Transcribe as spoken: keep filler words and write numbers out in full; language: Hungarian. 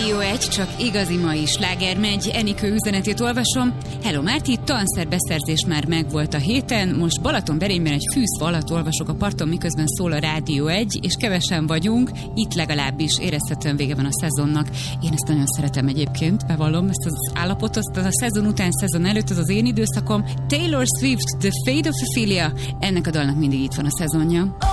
Rádió egy, csak igazi mai sláger megy. Enikő üzenetét olvasom. Hello Márti, tanszerbeszerzés már megvolt a héten, most Balatonberényben egy fűzfa alatt olvasok a parton, miközben szól a Rádió egy, és kevesen vagyunk, itt legalábbis érezhetően vége van a szezonnak. Én ezt nagyon szeretem egyébként, bevallom, ezt az állapotot, az a szezon után, szezon előtt, az az én időszakom. Taylor Swift, The Fate of Ophelia, ennek a dalnak mindig itt van a szezonja.